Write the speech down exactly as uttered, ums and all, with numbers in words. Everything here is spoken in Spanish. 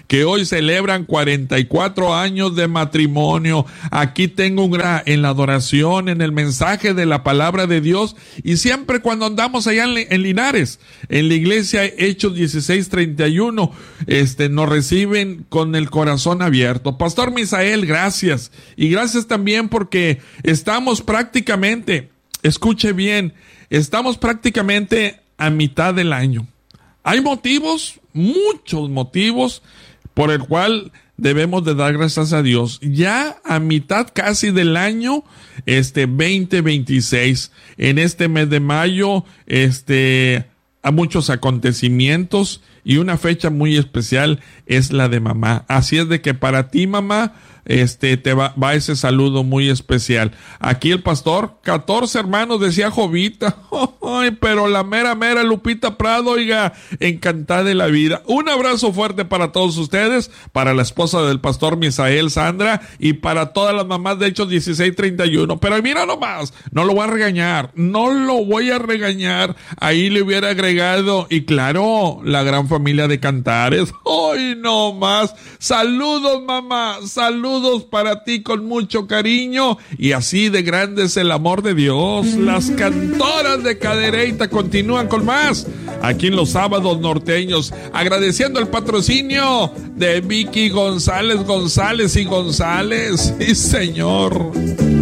que hoy celebran cuarenta y cuatro años de matrimonio. Aquí tengo un gran, en la adoración, en el mensaje de la palabra de Dios, y siempre cuando andamos allá en, en Linares, en la iglesia Hechos dieciséis treinta y uno, este, nos reciben con el corazón abierto. Pastor Misael, gracias. Y gracias también porque estamos prácticamente, escuche bien, estamos prácticamente a mitad del año. Hay motivos, muchos motivos, por el cual debemos de dar gracias a Dios. Ya a mitad casi del año, este, veinte veintiséis, en este mes de mayo, este, a muchos acontecimientos, y una fecha muy especial es la de mamá. Así es de que para ti, mamá, este, te va, va ese saludo muy especial. Aquí el pastor, catorce hermanos, decía Jovita. Ay, pero la mera, mera Lupita Prado, oiga, encantada de la vida. Un abrazo fuerte para todos ustedes, para la esposa del pastor Misael, Sandra, y para todas las mamás de Hechos dieciséis treinta y uno. Pero mira nomás, no lo voy a regañar, no lo voy a regañar. Ahí le hubiera agregado, y claro, la gran familia de Cantares. Ay, no más. Saludos, mamá, saludos. Saludos para ti con mucho cariño, y así de grande es el amor de Dios. Las cantoras de Cadereyta continúan con más aquí en los sábados norteños, agradeciendo el patrocinio de Vicky González González y González. Sí, señor.